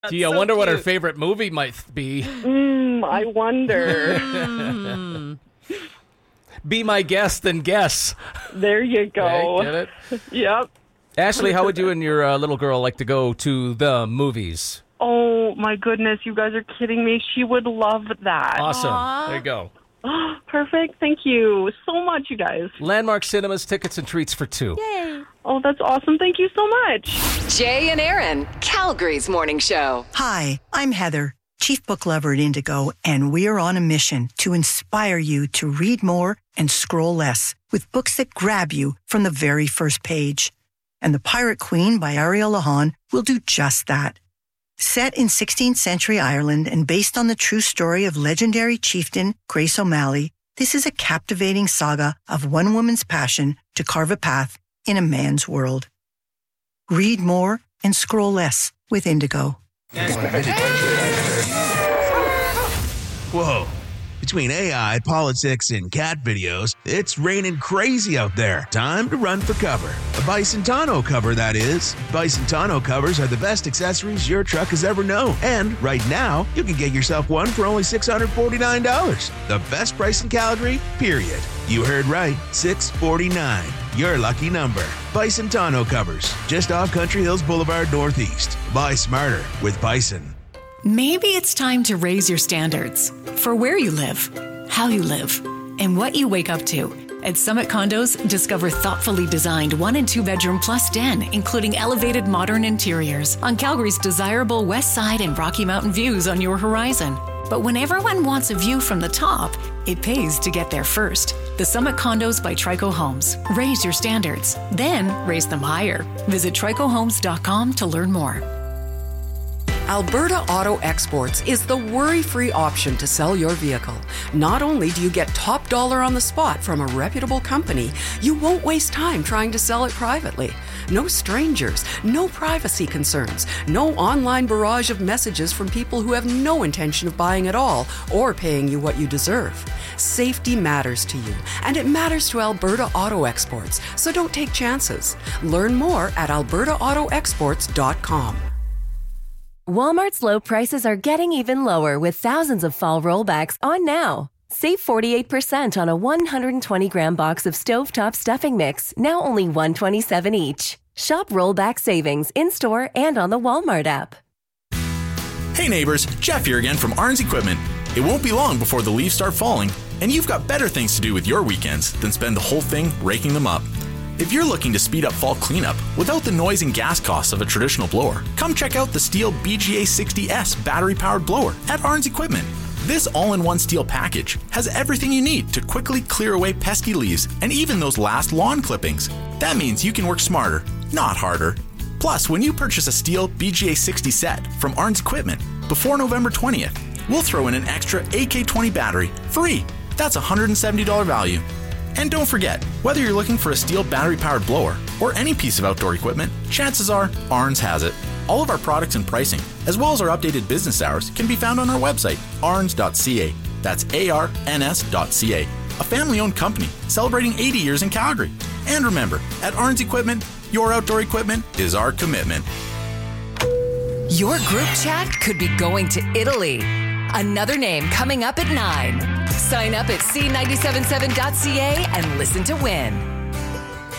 Gee, I wonder what her favorite movie might be. I wonder. Be my guest and guess. There you go. Okay, get it? Yep. Ashley, how would you and your little girl like to go to the movies? Oh, my goodness. You guys are kidding me. She would love that. Awesome. Aww. There you go. Perfect. Thank you so much, you guys. Landmark Cinemas, tickets and treats for 2. Yay. Oh, that's awesome. Thank you so much. Jay and Aaron, Calgary's morning show. Hi, I'm Heather, Chief Book Lover at Indigo, and we're on a mission to inspire you to read more and scroll less with books that grab you from the very first page. And The Pirate Queen by Ariel Lahan will do just that. Set in 16th century Ireland and based on the true story of legendary chieftain Grace O'Malley, this is a captivating saga of one woman's passion to carve a path in a man's world. Read more and scroll less with Indigo. Whoa. Between AI, politics, and cat videos, it's raining crazy out there. Time to run for cover. A Bison tonneau cover, that is. Bison tonneau covers are the best accessories your truck has ever known. And right now, you can get yourself one for only $649. The best price in Calgary, period. You heard right, $649. Your lucky number. Bison tonneau covers, just off Country Hills Boulevard Northeast. Buy smarter with Bison. Maybe it's time to raise your standards for where you live, how you live, and what you wake up to. At Summit Condos, discover thoughtfully designed 1 and 2 bedroom plus den, including elevated modern interiors on Calgary's desirable west side and Rocky Mountain views on your horizon. But when everyone wants a view from the top, it pays to get there first. The Summit Condos by Trico Homes. Raise your standards, then raise them higher. Visit tricohomes.com to learn more. Alberta Auto Exports is the worry-free option to sell your vehicle. Not only do you get top dollar on the spot from a reputable company, you won't waste time trying to sell it privately. No strangers, no privacy concerns, no online barrage of messages from people who have no intention of buying at all or paying you what you deserve. Safety matters to you, and it matters to Alberta Auto Exports, so don't take chances. Learn more at albertaautoexports.com. Walmart's low prices are getting even lower with thousands of fall rollbacks on now. Save 48% on a 120-gram box of stovetop stuffing mix, now only $127 each. Shop rollback savings in-store and on the Walmart app. Hey neighbors, Jeff here again from Arns Equipment. It won't be long before the leaves start falling, and you've got better things to do with your weekends than spend the whole thing raking them up. If you're looking to speed up fall cleanup without the noise and gas costs of a traditional blower, come check out the STIHL BGA 60S battery-powered blower at Arns Equipment. This all-in-one STIHL package has everything you need to quickly clear away pesky leaves and even those last lawn clippings. That means you can work smarter, not harder. Plus, when you purchase a STIHL BGA 60 set from Arns Equipment before November 20th, we'll throw in an extra AK20 battery free. That's a $170 value. And don't forget, whether you're looking for a STIHL battery-powered blower or any piece of outdoor equipment, chances are Arns has it. All of our products and pricing, as well as our updated business hours, can be found on our website, arns.ca. That's ARNS.ca. A family-owned company celebrating 80 years in Calgary. And remember, at Arns Equipment, your outdoor equipment is our commitment. Your group chat could be going to Italy. Another name coming up at 9. Sign up at C977.ca and listen to win.